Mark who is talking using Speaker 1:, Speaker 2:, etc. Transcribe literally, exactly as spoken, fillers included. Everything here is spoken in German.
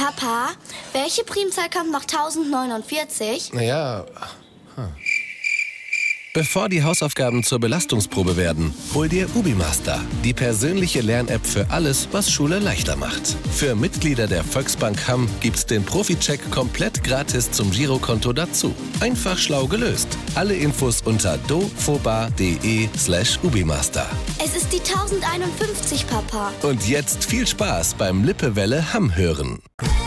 Speaker 1: Papa, welche Primzahl kommt nach tausendneunundvierzig?
Speaker 2: Naja... Hm.
Speaker 3: Bevor die Hausaufgaben zur Belastungsprobe werden, hol dir UbiMaster, die persönliche Lern-App für alles, was Schule leichter macht. Für Mitglieder der Volksbank Hamm gibt's den Profi-Check komplett gratis zum Girokonto dazu. Einfach schlau gelöst. Alle Infos unter dofoba.de slash UbiMaster.
Speaker 1: Es ist die tausendeinundfünfzig, Papa.
Speaker 3: Und jetzt viel Spaß beim Lippewelle Hamm hören.